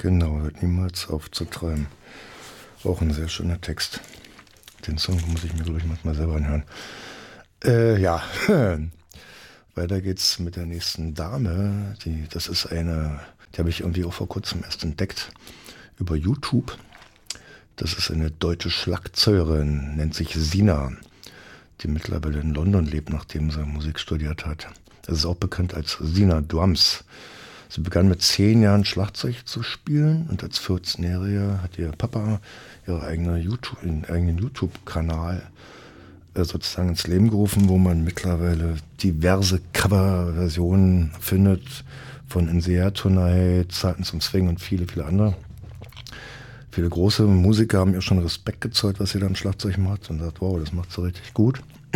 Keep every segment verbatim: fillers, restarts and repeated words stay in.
Genau, hört niemals auf zu träumen. Auch ein sehr schöner Text. Den Song muss ich mir, glaube ich, manchmal selber anhören. Äh, ja, weiter geht's mit der nächsten Dame. Die, das ist eine, die habe ich irgendwie auch vor kurzem erst entdeckt über YouTube. Das ist eine deutsche Schlagzeugerin, nennt sich Sina, die mittlerweile in London lebt, nachdem sie Musik studiert hat. Das ist auch bekannt als Sina Drums. Sie begann mit zehn Jahren Schlagzeug zu spielen und als vierzehnjährige hat ihr Papa ihre eigene YouTube, ihren eigenen YouTube-Kanal äh, sozusagen ins Leben gerufen, wo man mittlerweile diverse Coverversionen findet von In the Air Tonight, Zeiten zum Swing und viele, viele andere. Viele große Musiker haben ihr schon Respekt gezollt, was sie da am Schlagzeug macht und sagt, wow, das macht sie richtig gut.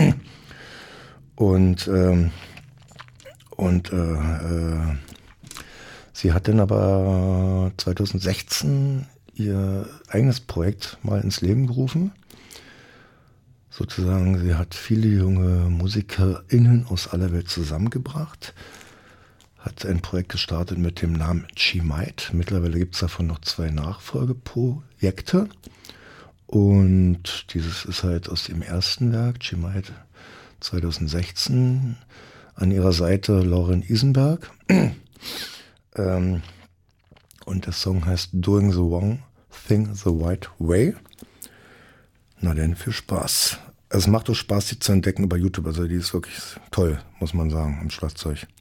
Und, ähm, und äh, äh, sie hat dann aber zwanzig sechzehn ihr eigenes Projekt mal ins Leben gerufen. Sozusagen, sie hat viele junge MusikerInnen aus aller Welt zusammengebracht, hat ein Projekt gestartet mit dem Namen She Might. Mittlerweile gibt es davon noch zwei Nachfolgeprojekte. Und dieses ist halt aus dem ersten Werk, She Might zwanzig sechzehn. An ihrer Seite Lauren Isenberg. ähm, und der Song heißt Doing the Wrong Thing the Right Way. Na denn, viel Spaß. Es macht auch Spaß, die zu entdecken über YouTube. Also die ist wirklich toll, muss man sagen, im Schlagzeug.